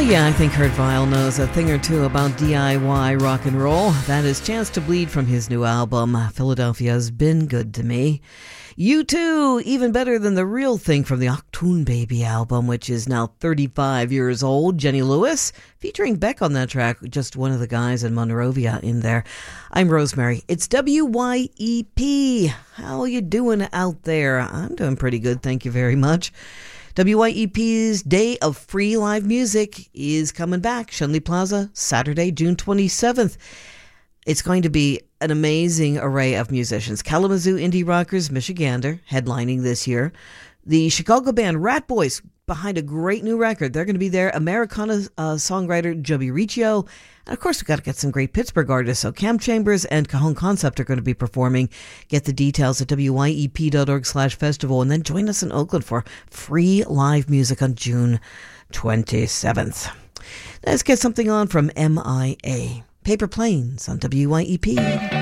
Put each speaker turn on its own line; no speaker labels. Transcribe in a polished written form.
Yeah, I think Kurt Vile knows a thing or two about DIY rock and roll. That is Chance to Bleed from his new album, Philadelphia's Been Good to Me. U2, even better than the real thing from the Achtung Baby album, which is now 35 years old. Jenny Lewis, featuring Beck on that track, just one of the guys in Monrovia in there. I'm Rosemary. It's WYEP. How are you doing out there? I'm doing pretty good, thank you very much. WYEP's Day of Free Live Music is coming back. Shenley Plaza, Saturday, June 27th. It's going to be an amazing array of musicians. Kalamazoo Indie Rockers, Michigander, headlining this year. The Chicago band Rat Boys, behind a great new record. They're going to be there. Americana songwriter Joby Riccio. And of course, we've got to get some great Pittsburgh artists. So Cam Chambers and Cajon Concept are going to be performing. Get the details at wyep.org/festival. And then join us in Oakland for free live music on June 27th. Let's get something on from MIA. Paper Planes on WYEP.